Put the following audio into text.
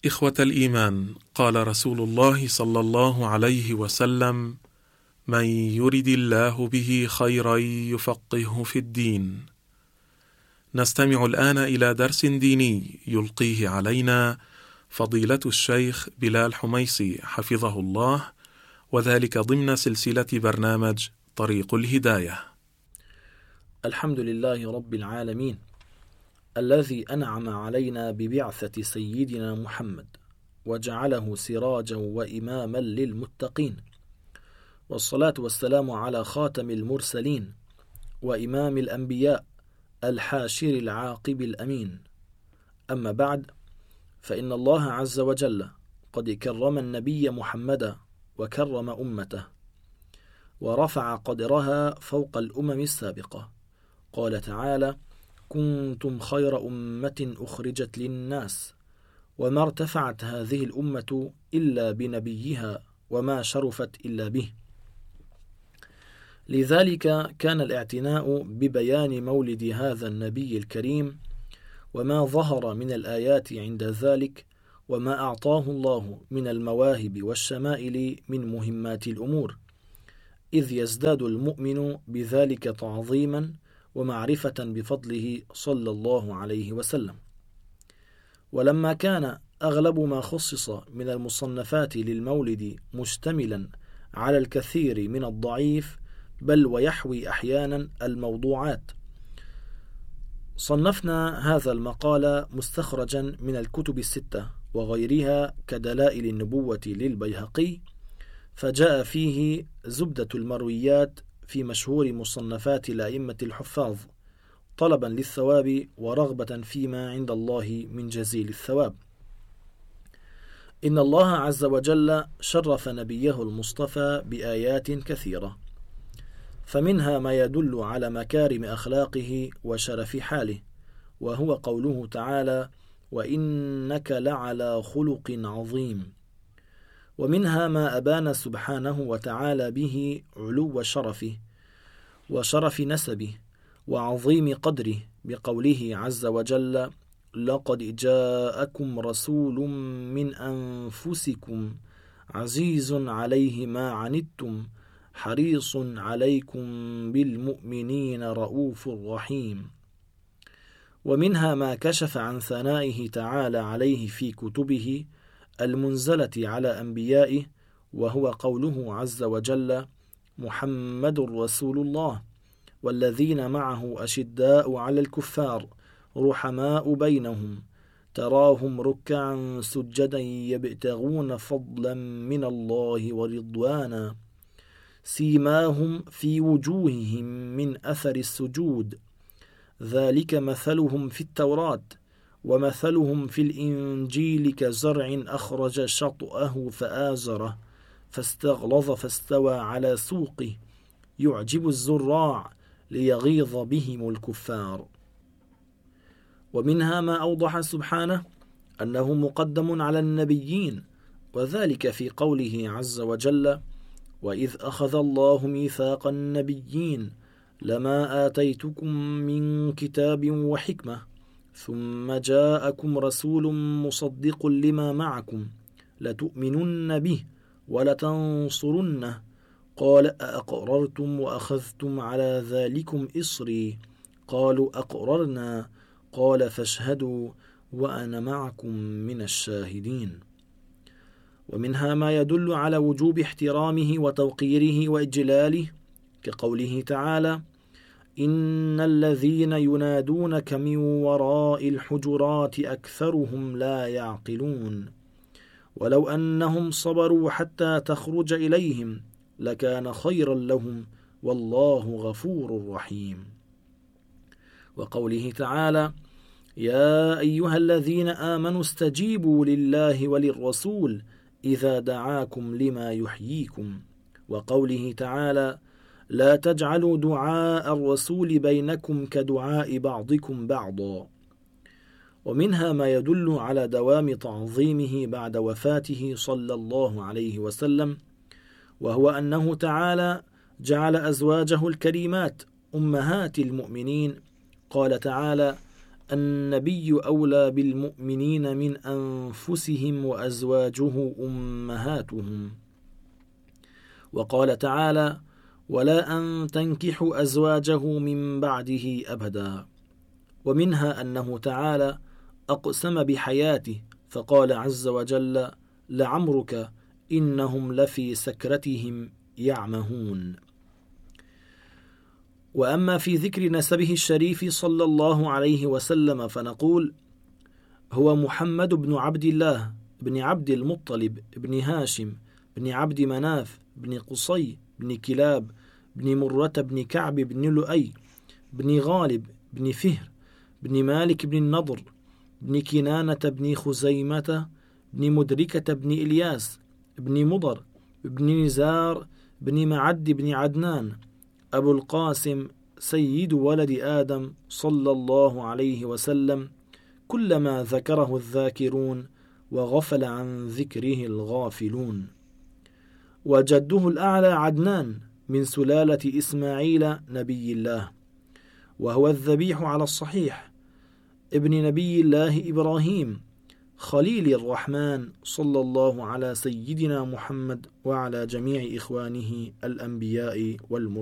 إخوة الإيمان، قال رسول الله صلى الله عليه وسلم: من يرد الله به خيرا يفقهه في الدين. نستمع الآن إلى درس ديني يلقيه علينا فضيلة الشيخ بلال حميصي حفظه الله، وذلك ضمن سلسلة برنامج طريق الهداية. الحمد لله رب العالمين الذي أنعم علينا ببعثة سيدنا محمد وجعله سراجا وإماما للمتقين، والصلاة والسلام على خاتم المرسلين وإمام الأنبياء الحاشر العاقب الأمين. أما بعد، فإن الله عز وجل قد كرم النبي محمدا وكرم أمته ورفع قدرها فوق الأمم السابقة. قال تعالى: كنتم خير أمة أخرجت للناس، وما ارتفعت هذه الأمة إلا بنبيها وما شرفت إلا به. لذلك كان الاعتناء ببيان مولد هذا النبي الكريم وما ظهر من الآيات عند ذلك وما أعطاه الله من المواهب والشمائل من مهمات الأمور، إذ يزداد المؤمن بذلك تعظيما ومعرفة بفضله صلى الله عليه وسلم. ولما كان أغلب ما خصص من المصنفات للمولد مشتملا على الكثير من الضعيف بل ويحوي أحيانا الموضوعات، صنفنا هذا المقال مستخرجا من الكتب الستة وغيرها كدلائل النبوة للبيهقي، فجاء فيه زبدة المرويات في مشهور مصنفات الأئمة الحفاظ، طلبا للثواب ورغبة فيما عند الله من جزيل الثواب. إن الله عز وجل شرف نبيه المصطفى بآيات كثيرة، فمنها ما يدل على مكارم أخلاقه وشرف حاله، وهو قوله تعالى: وإنك لعلى خلق عظيم. ومنها ما أبان سبحانه وتعالى به علو شرفه وشرف نسبه وعظيم قدره بقوله عز وجل: لقد جاءكم رسول من أنفسكم عزيز عليه ما عنتم حريص عليكم بالمؤمنين رؤوف رحيم. ومنها ما كشف عن ثنائه تعالى عليه في كتبه المنزلة على أنبيائه، وهو قوله عز وجل: محمد رسول الله والذين معه أشداء على الكفار رحماء بينهم تراهم ركعا سجدا يبتغون فضلا من الله ورضوانا سيماهم في وجوههم من أثر السجود ذلك مثلهم في التوراة ومثلهم في الإنجيل كزرع أخرج شطأه فآزره فاستغلظ فاستوى على سوقه يعجب الزراع ليغيظ بهم الكفار. ومنها ما أوضح سبحانه أنه مقدم على النبيين، وذلك في قوله عز وجل: وإذ أخذ الله ميثاق النبيين لما آتيتكم من كتاب وحكمة ثم جاءكم رسول مصدق لما معكم لتؤمنن به ولتنصرنه قال أأقررتم وأخذتم على ذلكم إصري قالوا أقررنا قال فاشهدوا وأنا معكم من الشاهدين. ومنها ما يدل على وجوب احترامه وتوقيره وإجلاله، كقوله تعالى: إن الذين ينادونك من وراء الحجرات أكثرهم لا يعقلون ولو أنهم صبروا حتى تخرج إليهم لكان خيرا لهم والله غفور رحيم. وقوله تعالى: يا أيها الذين آمنوا استجيبوا لله وللرسول إذا دعاكم لما يحييكم. وقوله تعالى: لا تجعلوا دعاء الرسول بينكم كدعاء بعضكم بعضا. ومنها ما يدل على دوام تعظيمه بعد وفاته صلى الله عليه وسلم، وهو أنه تعالى جعل أزواجه الكريمات أمهات المؤمنين. قال تعالى: النبي أولى بالمؤمنين من أنفسهم وأزواجه أمهاتهم. وقال تعالى: ولا أن تنكحوا أزواجه من بعده أبدا. ومنها أنه تعالى أقسم بحياته فقال عز وجل: لعمرك إنهم لفي سكرتهم يعمهون. وأما في ذكر نسبه الشريف صلى الله عليه وسلم فنقول: هو محمد بن عبد الله بن عبد المطلب بن هاشم بن عبد مناف بن قصي بن كلاب بن مرة بن كعب بن لؤي بن غالب بن فهر بن مالك بن النضر بن كنانة بن خزيمة بن مدركة بن إلياس بن مضر بن نزار بن معد بن عدنان أبو القاسم سيد ولد آدم صلى الله عليه وسلم، كلما ذكره الذاكرون وغفل عن ذكره الغافلون. وجده الأعلى عدنان من سلالة إسماعيل نبي الله، وهو الذبيح على الصحيح ابن نبي الله إبراهيم خليل الرحمن صلى الله على سيدنا محمد وعلى جميع إخوانه الأنبياء والمرسلين.